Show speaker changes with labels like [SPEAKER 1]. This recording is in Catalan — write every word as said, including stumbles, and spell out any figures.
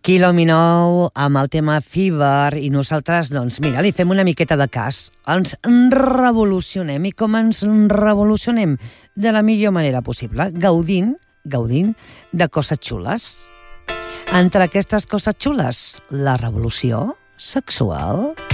[SPEAKER 1] Kilo Minogue amb el tema Fever i nosaltres, doncs, mira, li fem una miqueta de cas. Ens revolucionem i com ens revolucionem? De la millor manera possible, gaudint, gaudint de coses xules. Entre aquestes coses xules, la revolució sexual.